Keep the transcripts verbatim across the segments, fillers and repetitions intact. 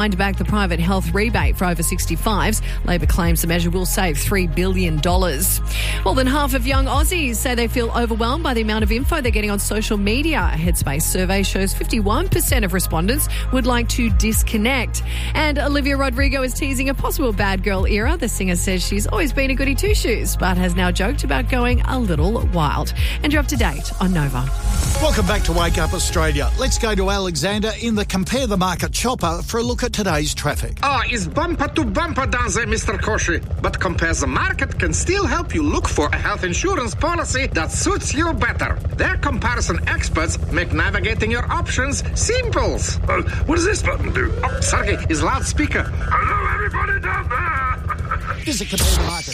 To back the private health rebate for over sixty-fives. Labor claims the measure will save three billion dollars. More than half of young Aussies say they feel overwhelmed by the amount of info they're getting on social media. A Headspace survey shows fifty-one percent of respondents would like to disconnect. And Olivia Rodrigo is teasing a possible bad girl era. The singer says she's always been a goody two-shoes, but has now joked about going a little wild. And you're up to date on Nova. Welcome back to Wake Up Australia. Let's go to Alexander in the Compare the Market chopper for a look at today's traffic. Ah, it's bumper to bumper down there, Mister Koshi. But Compare the Market can still help you look for a health insurance policy that suits you better. Their comparison experts make navigating your options simple. Uh, what does this button do? Oh, sorry, it's loudspeaker. Hello, everybody down there. Here's a Compare the Market.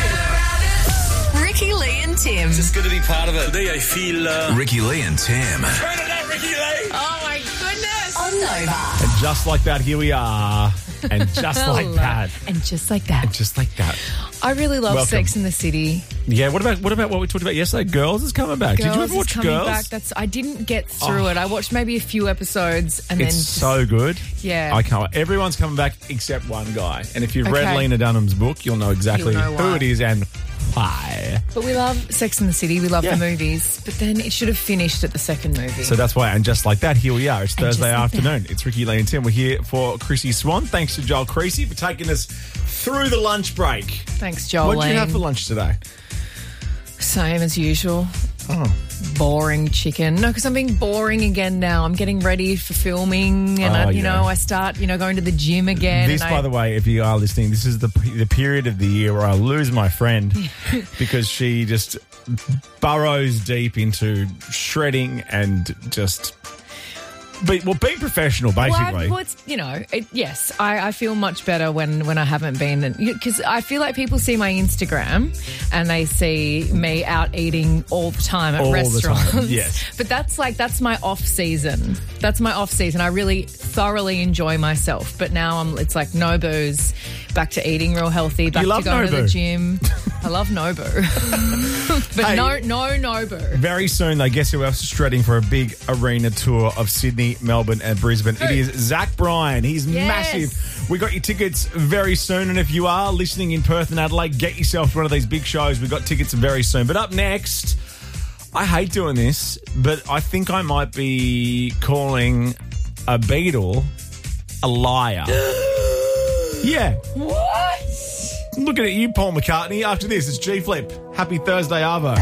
Ricky Lee and Tim. Just good to be part of it. Today I feel... Uh... Ricky Lee and Tim. Turn it up, Ricky Lee. Oh, my goodness. On Nova. And just like that, here we are. And just like that. And just like that. And just like that. I really love Welcome. Sex in the City. Yeah, what about what about what we talked about yesterday? Girls is coming back. Girls Did you ever watch is coming Girls? Back. That's I didn't get through Oh. it. I watched maybe a few episodes and It's then just, so good. Yeah. I can't wait. Everyone's coming back except one guy. And if you've read Okay. Lena Dunham's book, you'll know exactly You'll know who why. it is and why. But we love Sex in the City. We love Yeah. the movies. But then it should have finished at the second movie. So that's why, and just like that, here we are. It's And Thursday just like afternoon. It's Ricky Lee and Tim. We're here for Chrissy Swan. Thanks to Joel Creasy for taking us through the lunch break. Thanks, Joel. What did you have for lunch today? Same as usual. Oh. Boring chicken. No, because I'm being boring again now. I'm getting ready for filming and, Oh, I, you yeah. know, I start, you know, going to the gym again. This, and by I, the way, if you are listening, this is the the period of the year where I lose my friend because she just burrows deep into shredding and just... Be, well, being professional, Well, basically. I, well, it's, you know, it, yes, I, I feel much better when, when I haven't been. Because I feel like people see my Instagram and they see me out eating all the time at All the restaurants. time, yes. But that's like, that's my off season. That's my off season. I really thoroughly enjoy myself. But now I'm, it's like no booze, back to eating real healthy, back You love to going to the Nobu. gym. I love Nobu. But Hey. no, no Nobu. Very soon, though, guess who else is shredding for a big arena tour of Sydney, Melbourne and Brisbane? It is Zach Bryan. He's Yes. massive. We got your tickets very soon, and if you are listening in Perth and Adelaide, get yourself to one of these big shows. We've got tickets very soon. But up next, I hate doing this, but I think I might be calling a Beatle a liar. Yeah. What? Looking at you, Paul McCartney. After this, it's G Flip. Happy Thursday, Arvo.